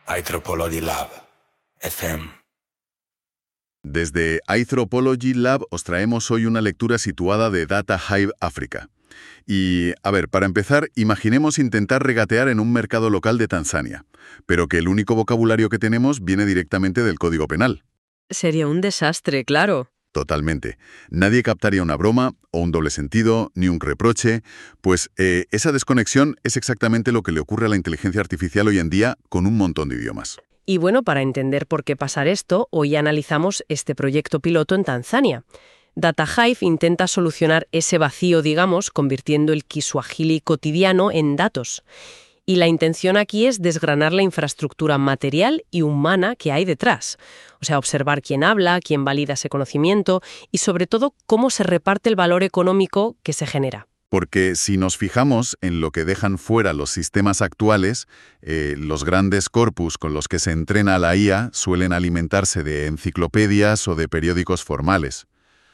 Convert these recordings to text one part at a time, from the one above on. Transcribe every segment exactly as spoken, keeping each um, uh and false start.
Anthropology Lab, F M. Desde Anthropology Lab os traemos hoy una lectura situada de Data Hive África. Y, a ver, para empezar, imaginemos intentar regatear en un mercado local de Tanzania, pero que el único vocabulario que tenemos viene directamente del Código Penal. Sería un desastre, claro. Totalmente. Nadie captaría una broma, o un doble sentido, ni un reproche. Pues eh, esa desconexión es exactamente lo que le ocurre a la inteligencia artificial hoy en día con un montón de idiomas. Y bueno, para entender por qué pasar esto, hoy analizamos este proyecto piloto en Tanzania. Data Hive intenta solucionar ese vacío, digamos, convirtiendo el Kiswahili cotidiano en datos. Y la intención aquí es desgranar la infraestructura material y humana que hay detrás. O sea, observar quién habla, quién valida ese conocimiento y, sobre todo, cómo se reparte el valor económico que se genera. Porque si nos fijamos en lo que dejan fuera los sistemas actuales, eh, los grandes corpus con los que se entrena a la I A suelen alimentarse de enciclopedias o de periódicos formales.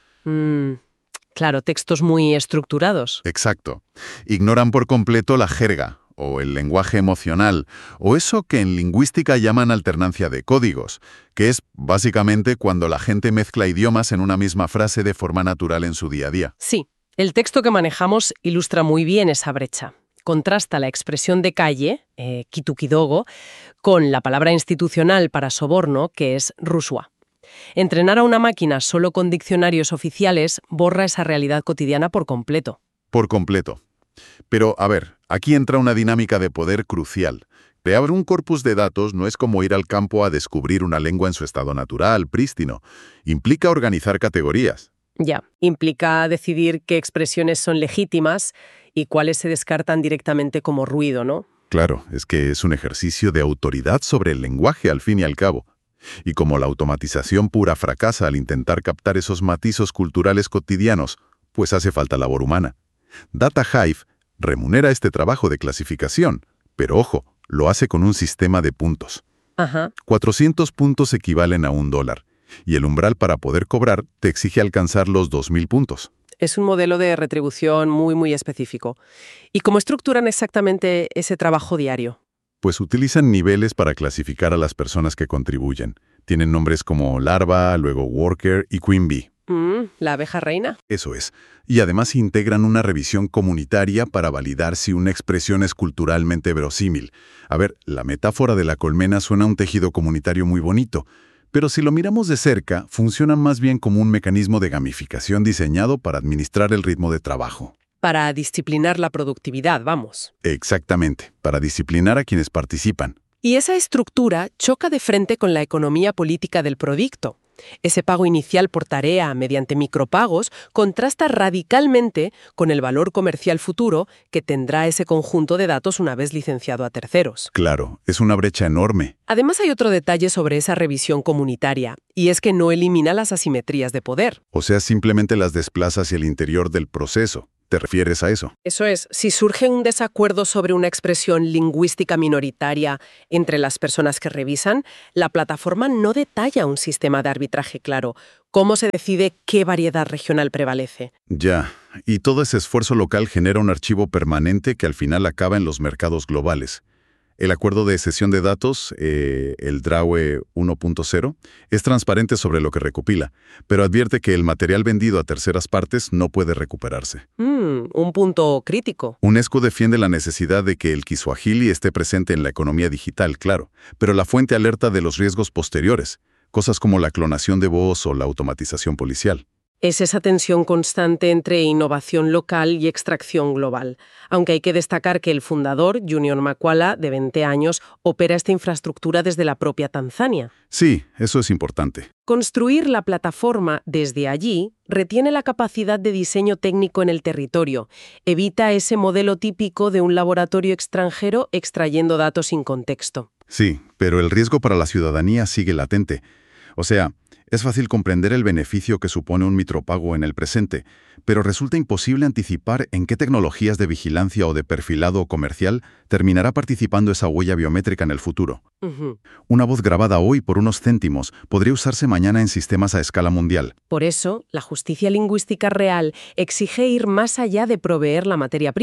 Mm, claro, textos muy estructurados. Exacto. Ignoran por completo la jerga, o el lenguaje emocional, o eso que en lingüística llaman alternancia de códigos, que es básicamente cuando la gente mezcla idiomas en una misma frase de forma natural en su día a día. Sí, el texto que manejamos ilustra muy bien esa brecha. Contrasta la expresión de calle, eh, kitukidogo, con la palabra institucional para soborno, que es rushwa. Entrenar a una máquina solo con diccionarios oficiales borra esa realidad cotidiana por completo. Por completo. Pero, a ver, aquí entra una dinámica de poder crucial. Crear un corpus de datos no es como ir al campo a descubrir una lengua en su estado natural, prístino. Implica organizar categorías. Ya, implica decidir qué expresiones son legítimas y cuáles se descartan directamente como ruido, ¿no? Claro, es que es un ejercicio de autoridad sobre el lenguaje al fin y al cabo. Y como la automatización pura fracasa al intentar captar esos matizos culturales cotidianos, pues hace falta labor humana. Data Hive remunera este trabajo de clasificación, pero ojo, lo hace con un sistema de puntos. Ajá. cuatrocientos puntos equivalen a un dólar, y el umbral para poder cobrar te exige alcanzar los dos mil puntos. Es un modelo de retribución muy, muy específico. ¿Y cómo estructuran exactamente ese trabajo diario? Pues utilizan niveles para clasificar a las personas que contribuyen. Tienen nombres como larva, luego worker y queen bee. Mm, ¿la abeja reina? Eso es. Y además integran una revisión comunitaria para validar si una expresión es culturalmente verosímil. A ver, la metáfora de la colmena suena a un tejido comunitario muy bonito, pero si lo miramos de cerca, funcionan más bien como un mecanismo de gamificación diseñado para administrar el ritmo de trabajo. Para disciplinar la productividad, vamos. Exactamente, para disciplinar a quienes participan. Y esa estructura choca de frente con la economía política del proyecto. Ese pago inicial por tarea mediante micropagos contrasta radicalmente con el valor comercial futuro que tendrá ese conjunto de datos una vez licenciado a terceros. Claro, es una brecha enorme. Además hay otro detalle sobre esa revisión comunitaria, y es que no elimina las asimetrías de poder. O sea, simplemente las desplaza hacia el interior del proceso. ¿Te refieres a eso? Eso es, si surge un desacuerdo sobre una expresión lingüística minoritaria entre las personas que revisan, la plataforma no detalla un sistema de arbitraje claro. ¿Cómo se decide qué variedad regional prevalece? Ya, y todo ese esfuerzo local genera un archivo permanente que al final acaba en los mercados globales. El acuerdo de cesión de datos, eh, el DRAWE uno punto cero, es transparente sobre lo que recopila, pero advierte que el material vendido a terceras partes no puede recuperarse. Mm, un punto crítico. UNESCO defiende la necesidad de que el Kiswahili esté presente en la economía digital, claro, pero la fuente alerta de los riesgos posteriores, cosas como la clonación de voz o la automatización policial. Es esa tensión constante entre innovación local y extracción global. Aunque hay que destacar que el fundador, Junior Makwala, de veinte años, opera esta infraestructura desde la propia Tanzania. Sí, eso es importante. Construir la plataforma desde allí retiene la capacidad de diseño técnico en el territorio, evita ese modelo típico de un laboratorio extranjero extrayendo datos sin contexto. Sí, pero el riesgo para la ciudadanía sigue latente. O sea, es fácil comprender el beneficio que supone un micropago en el presente, pero resulta imposible anticipar en qué tecnologías de vigilancia o de perfilado comercial terminará participando esa huella biométrica en el futuro. Uh-huh. Una voz grabada hoy por unos céntimos podría usarse mañana en sistemas a escala mundial. Por eso, la justicia lingüística real exige ir más allá de proveer la materia prima.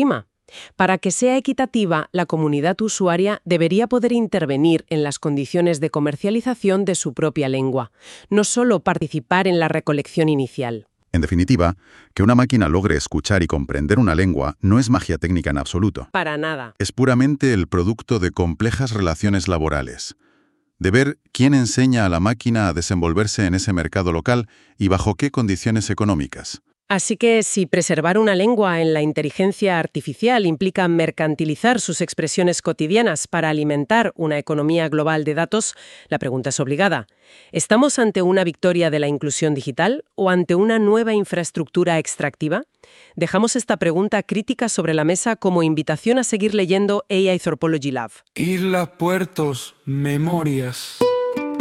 Para que sea equitativa, la comunidad usuaria debería poder intervenir en las condiciones de comercialización de su propia lengua, no solo participar en la recolección inicial. En definitiva, que una máquina logre escuchar y comprender una lengua no es magia técnica en absoluto. Para nada. Es puramente el producto de complejas relaciones laborales, de ver quién enseña a la máquina a desenvolverse en ese mercado local y bajo qué condiciones económicas. Así que si preservar una lengua en la inteligencia artificial implica mercantilizar sus expresiones cotidianas para alimentar una economía global de datos, la pregunta es obligada. ¿Estamos ante una victoria de la inclusión digital o ante una nueva infraestructura extractiva? Dejamos esta pregunta crítica sobre la mesa como invitación a seguir leyendo A I Anthropology Lab. Islas, puertos, memorias.